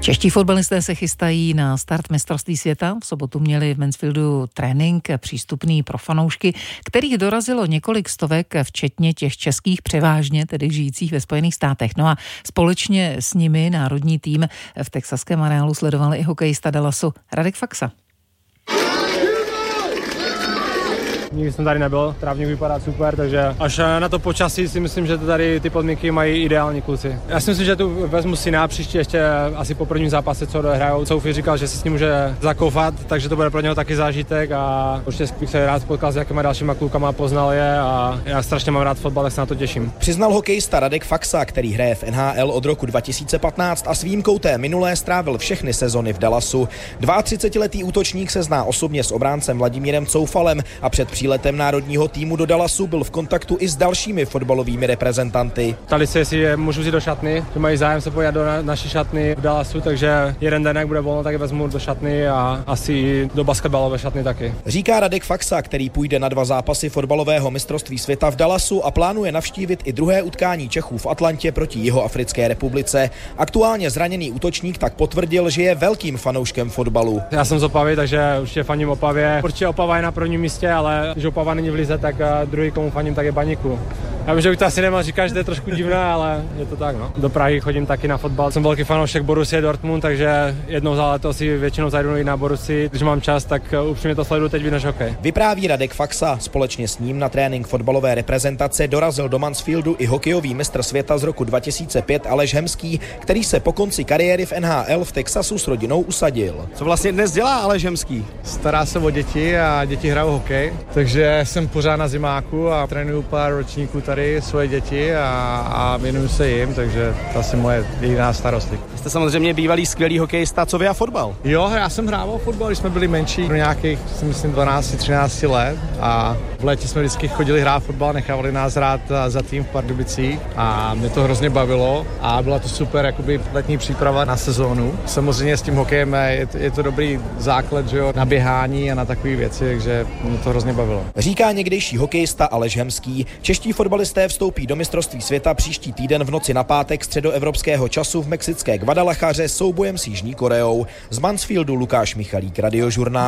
Čeští fotbalisté se chystají na start mistrovství světa. V sobotu měli v Mansfieldu trénink přístupný pro fanoušky, kterých dorazilo několik stovek, včetně těch českých, převážně tedy žijících ve Spojených státech. No a společně s nimi národní tým v texaském areálu sledoval i hokejista Dallasu Radek Faksa. Nikdy jsem tady nebyl, trávník vypadá super, takže až na to počasí si myslím, že tady ty podmínky mají ideální kluci. Já si myslím, že tu vezmu syna příště ještě asi po prvním zápase, co dohrajou. Soufy říkal, že si s ním může zakoufat, takže to bude pro něho taky zážitek a určitě bych se rád potkal s jakýma dalšíma klukama, poznal je a já strašně mám rád fotbal, tak se na to těším. Přiznal hokejista Radek Faksa, který hraje v NHL od roku 2015 a s výjimkou té minulé strávil všechny sezony v Dallasu. 32letý útočník se zná osobně s obráncem Vladimírem Coufalem a před příletem národního týmu do Dallasu byl v kontaktu i s dalšími fotbalovými reprezentanty. Ptali se, jestli můžu jít do šatny, že mají zájem se podívat do naší šatny v Dallasu, takže jeden den, jak bude volno, tak vezmu do šatny a asi do basketbalové šatny taky. Říká Radek Faksa, který půjde na 2 zápasy fotbalového mistrovství světa v Dallasu a plánuje navštívit i druhé utkání Čechů v Atlantě proti Jihoafrické republice. Aktuálně zraněný útočník tak potvrdil, že je velkým fanouškem fotbalu. Já jsem z Opavy, takže určitě faním Opavě. Určitě Opava je na prvním místě, ale když Opava není v lize, tak druhý, komu faním, tak je Baníku. Já vím, že bych to asi nemohl říkat, že to je trošku divné, ale je to tak, no. Do Prahy chodím taky na fotbal. Jsem velký fanoušek Borussia Dortmund, takže jednou za léto si většinou zajdu i na Borussii. Když mám čas, tak upřímně to sleduju teď víc než hokej. Vypráví Radek Faksa. Společně s ním na trénink fotbalové reprezentace dorazil do Mansfieldu i hokejový mistr světa z roku 2005 Aleš Hemský, který se po konci kariéry v NHL v Texasu s rodinou usadil. Co vlastně dnes dělá Aleš Hemský? Stará se o děti a děti hrajou hokej, takže jsem pořád na zimáku a trénuju pár ročníků tady svoje děti a věnuju se jim, takže to asi moje jediná starost. Jste samozřejmě bývalý skvělý hokejista, co vy a fotbal? Jo, já jsem hrával fotbal, když jsme byli menší, pro nějakých, si myslím, 12-13 let a v létě jsme vždycky chodili hrát fotbal, nechávali nás hrát za tým v Pardubicích a mě to hrozně bavilo a byla to super jakoby letní příprava na sezónu. Samozřejmě s tím hokejem je to dobrý základ, že jo, na běhání a na takové věci, takže mě to hrozně bavilo. Říká někdejší hokejista Aleš Hemský. Čeští fotbalisté vstoupí do mistrovství světa příští týden v noci na pátek středoevropského času v mexické Guadalajaře s soubojem s Jižní Koreou. Z Mansfieldu Lukáš Michalík, Radiožurnál.